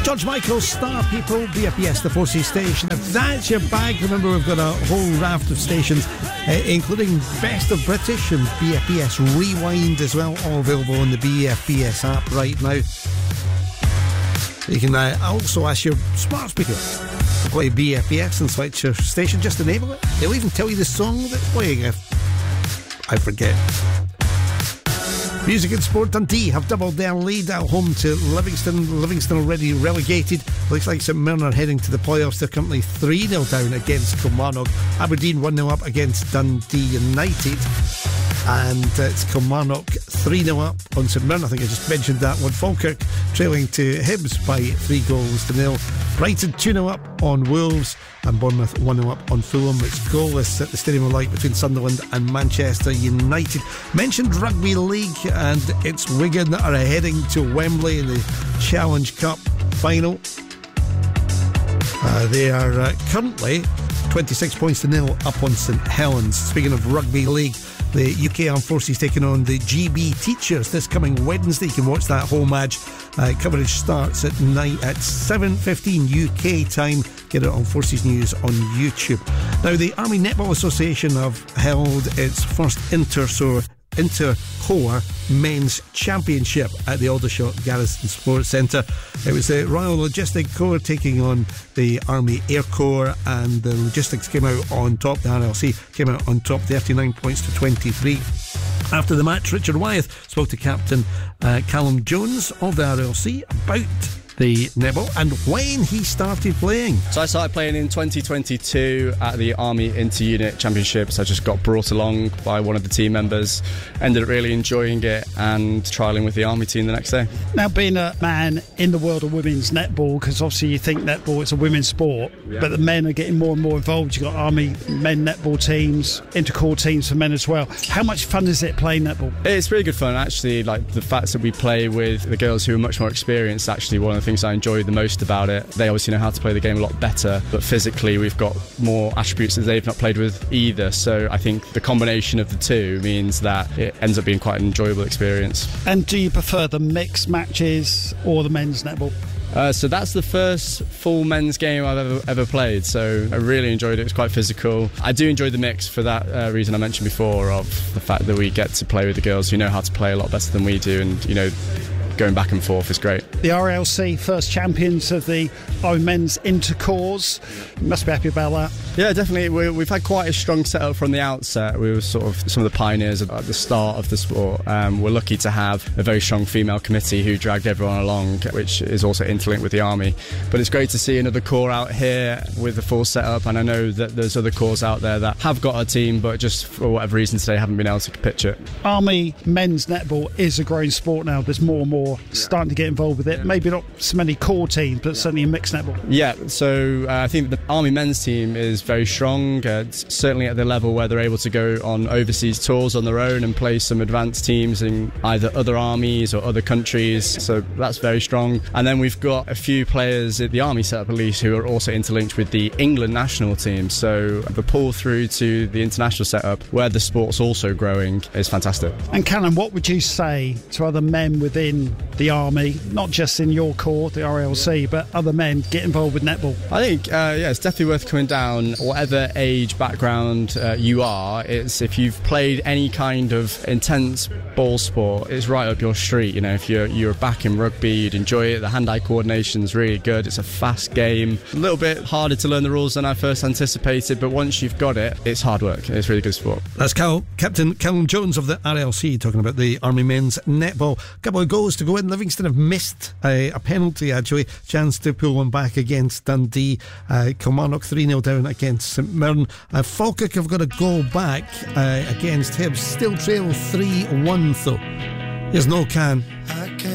George Michael, Star People, BFBS, the Forces station. If that's your bag, remember we've got a whole raft of stations, including Best of British and BFBS Rewind as well, all available on the BFBS app right now. You can also ask your smart speaker to play BFBS and select your station. Just enable it. They'll even tell you the song that's playing if I forget. Music and Sport. Dundee have doubled their lead at home to Livingston. Livingston already relegated. Looks like St Mirren are heading to the playoffs. They're currently 3-0 down against Kilmarnock. Aberdeen 1-0 up against Dundee United. And it's Kilmarnock 3-0 up on St Mirren. I think I just mentioned that one. Falkirk trailing to Hibs by 3-0. Brighton 2-0 up on Wolves, and Bournemouth 1-0 up on Fulham. It's goalless at the Stadium of Light between Sunderland and Manchester United. Mentioned Rugby League, and it's Wigan that are heading to Wembley in the Challenge Cup final. They are currently 26 points to nil up on St Helens. Speaking of Rugby League, the UK Armed Forces taking on the GB Teachers this coming Wednesday. You can watch that whole match. Coverage starts at 7:15 UK time. Get it on Forces News on YouTube. Now, the Army Netball Association have held its first Intercorps Men's Championship at the Aldershot Garrison Sports Centre. It was the Royal Logistic Corps taking on the Army Air Corps, and the Logistics came out on top. The RLC came out on top, 39 points to 23. After the match, Richard Wyeth spoke to Captain Callum Jones of the RLC about the netball and when he started playing. So I started playing in 2022 at the Army Inter-Unit Championships. I just got brought along by one of the team members, ended up really enjoying it and trialling with the Army team the next day. Now, being a man in the world of women's netball, because obviously you think netball is a women's sport, but the men are getting more and more involved. You've got Army men netball teams, intercorps teams for men as well. How much fun is it playing netball? It's really good fun, actually. Like, the fact that we play with the girls who are much more experienced, actually one of the things I enjoy the most about it. They obviously know how to play the game a lot better, but physically we've got more attributes that they've not played with either. So I think the combination of the two means that it ends up being quite an enjoyable experience. And do you prefer the mixed matches or the men's netball? So that's the first full men's game I've ever played, so I really enjoyed it. It was quite physical. I do enjoy the mix for that reason I mentioned before, of the fact that we get to play with the girls who know how to play a lot better than we do, and, you know, going back and forth is great. The RLC first champions of the men's intercorps. You must be happy about that. Yeah, definitely. We've had quite a strong setup from the outset. We were sort of some of the pioneers at the start of the sport. We're lucky to have a very strong female committee who dragged everyone along, which is also interlinked with the Army. But it's great to see another corps out here with the full setup, and I know that there's other corps out there that have got a team, but just for whatever reason today haven't been able to pitch it. Army men's netball is a growing sport now. There's more and more starting to get involved with it. Maybe not so many core teams, but certainly a mixed netball. Yeah, so I think the Army men's team is very strong. It's certainly at the level where they're able to go on overseas tours on their own and play some advanced teams in either other armies or other countries. So that's very strong. And then we've got a few players at the Army setup, at least, who are also interlinked with the England national team. So the pull through to the international setup, where the sport's also growing, is fantastic. And Callum, what would you say to other men within the Army, not just in your corps, the RLC, but other men get involved with netball? I think, it's definitely worth coming down. Whatever age, background you are, it's if you've played any kind of intense ball sport, it's right up your street. You know, if you're back in rugby, you'd enjoy it. The hand-eye coordination's really good. It's a fast game. A little bit harder to learn the rules than I first anticipated, but once you've got it, it's hard work. It's really good sport. That's Captain Callum Jones of the RLC talking about the Army men's netball. A couple of goals to go in. Livingston have missed a penalty, actually. Chance to pull one back against Dundee. Kilmarnock 3-0 down against St Mirren. Falkirk have got a goal back against Hibs. Still trail 3-1 though. Here's No Can.